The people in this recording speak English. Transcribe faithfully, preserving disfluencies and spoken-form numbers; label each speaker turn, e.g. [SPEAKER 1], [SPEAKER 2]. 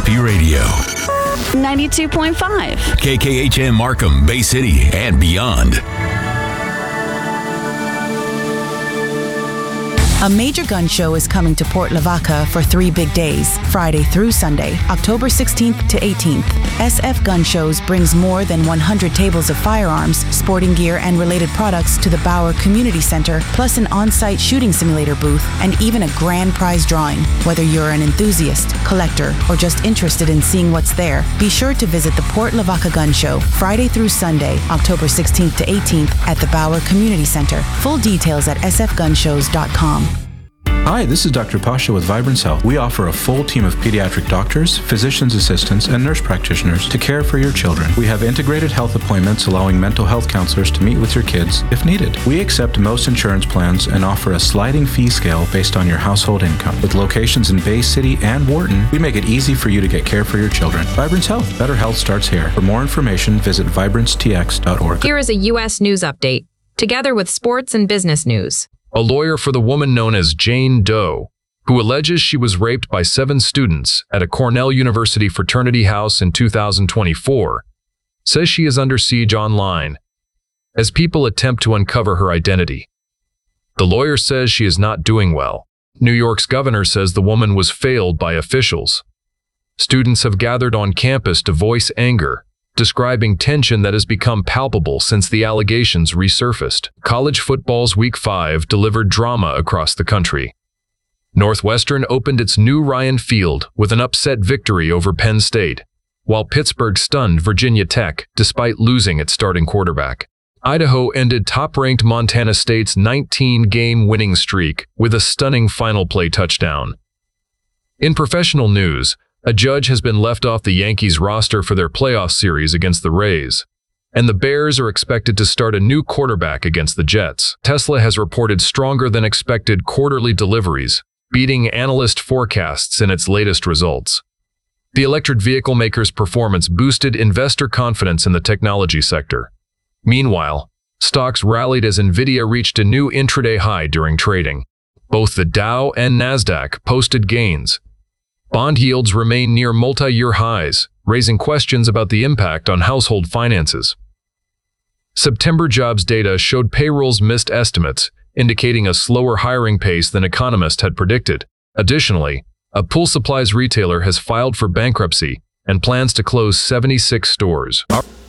[SPEAKER 1] Mississippi Radio.
[SPEAKER 2] ninety-two point five.
[SPEAKER 1] K K H M Markham, Bay City, and beyond.
[SPEAKER 3] A major gun show is coming to Port Lavaca for three big days, Friday through Sunday, October sixteenth to eighteenth. S F Gun Shows brings more than one hundred tables of firearms, sporting gear, and related products to the Bauer Community Center, plus an on-site shooting simulator booth, and even a grand prize drawing. Whether you're an enthusiast, collector, or just interested in seeing what's there, be sure to visit the Port Lavaca Gun Show, Friday through Sunday, October sixteenth to eighteenth, at the Bauer Community Center. Full details at s f gun shows dot com.
[SPEAKER 4] Hi, this is Doctor Pasha with Vibrance Health. We offer a full team of pediatric doctors, physician's assistants, and nurse practitioners to care for your children. We have integrated health appointments allowing mental health counselors to meet with your kids if needed. We accept most insurance plans and offer a sliding fee scale based on your household income. With locations in Bay City and Wharton, we make it easy for you to get care for your children. Vibrance Health. Better health starts here. For more information, visit vibrance t x dot org.
[SPEAKER 5] Here is a U S news update, together with sports and business news.
[SPEAKER 6] A lawyer for the woman known as Jane Doe, who alleges she was raped by seven students at a Cornell University fraternity house in two thousand twenty-four, says she is under siege online as people attempt to uncover her identity. The lawyer says she is not doing well. New York's governor says the woman was failed by officials. Students have gathered on campus to voice anger, describing tension that has become palpable since the allegations resurfaced. College football's Week five delivered drama across the country. Northwestern opened its new Ryan Field with an upset victory over Penn State, while Pittsburgh stunned Virginia Tech despite losing its starting quarterback. Idaho ended top-ranked Montana State's nineteen-game winning streak with a stunning final play touchdown. In professional news, a judge has been left off the Yankees roster for their playoff series against the Rays, and the Bears are expected to start a new quarterback against the Jets. Tesla has reported stronger than expected quarterly deliveries, beating analyst forecasts in its latest results. The electric vehicle maker's performance boosted investor confidence in the technology sector. Meanwhile, stocks rallied as Nvidia reached a new intraday high during trading. Both the Dow and Nasdaq posted gains. Bond yields remain near multi-year highs, raising questions about the impact on household finances. September jobs data showed payrolls missed estimates, indicating a slower hiring pace than economists had predicted. Additionally, a pool supplies retailer has filed for bankruptcy and plans to close seventy-six stores.